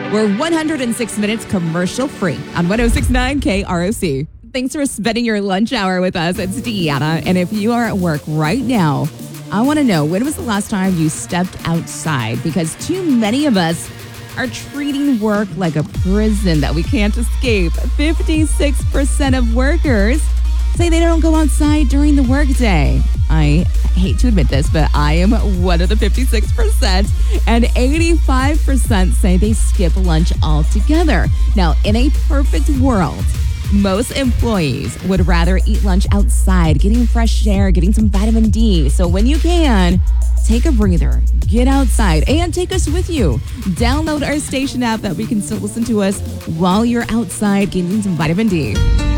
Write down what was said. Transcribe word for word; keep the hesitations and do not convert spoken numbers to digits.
We're one hundred six minutes commercial free on one oh six point nine K R O C. Thanks for spending your lunch hour with us. It's Deanna. And if you are at work right now, I want to know, when was the last time you stepped outside? Because too many of us are treating work like a prison that we can't escape. fifty-six percent of workers say they don't go outside during the workday. I hate to admit this, but I am one of the fifty-six percent, and eighty-five percent say they skip lunch altogether. Now, in a perfect world, most employees would rather eat lunch outside, getting fresh air, getting some vitamin D. So when you can, take a breather, get outside, and take us with you. Download our station app that we can still listen to us while you're outside getting some vitamin D.